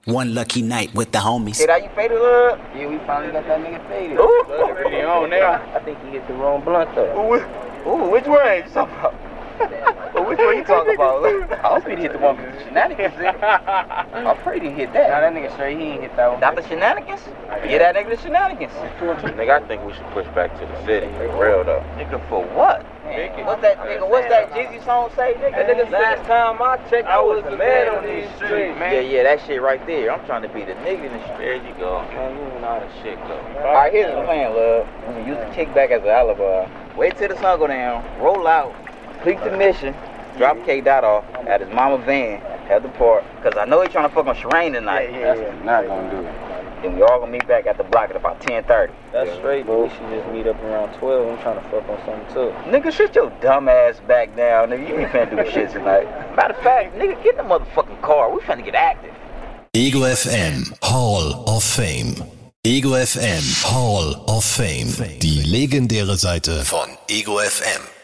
One lucky night with the homies. Hey, how you faded, love? Yeah, we finally got that nigga faded. Ooh. He on now. I think he hit the wrong blunt though. Ooh, which one you talking about? Which one you talking about? I hope he hit the one with the shenanigans. I pray he hit that. Nah, that nigga straight, he ain't hit that one. Not the shenanigans? Yeah, that nigga the shenanigans. Nigga, I think we should push back to the city. For real though. Nigga, for what? What's that Jeezy song say, nigga? Last time I checked, I was the man on these streets, man. Yeah, that shit right there. I'm trying to be the nigga in the street. There you go. Man, you know how the shit go. Alright, here's the plan, love. I'm gonna use the kickback as an alibi. Wait till the sun go down, roll out, complete the mission, drop K Dot off at his mama van at the park. Cause I know he trying to fuck on Sherane tonight. Yeah. Not gonna do it. Then we all gonna meet back at the block at about 10:30. That's straight, but we should just meet up around 12. I'm trying to fuck on something too. Nigga, shit your dumb ass back down, nigga. You ain't finna do shit tonight. Matter of fact, nigga, get in the motherfucking car. We finna get active. Ego FM Hall of Fame. Ego FM Hall of Fame. Die legendäre Seite von Ego FM.